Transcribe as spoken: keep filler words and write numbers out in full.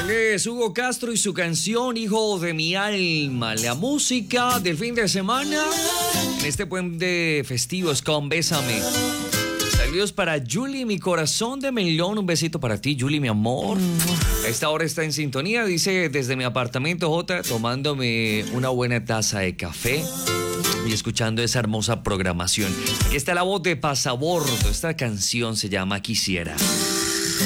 Él es Hugo Castro y su canción Hijo de mi alma. La música del fin de semana en este puente festivo es con Bésame. Saludos para Julie, mi corazón de melón. Un besito para ti, Julie, mi amor. A esta hora está en sintonía. Dice, desde mi apartamento, J, tomándome una buena taza de café y escuchando esa hermosa programación. Aquí está la voz de Pasabordo. Esta canción se llama Quisiera.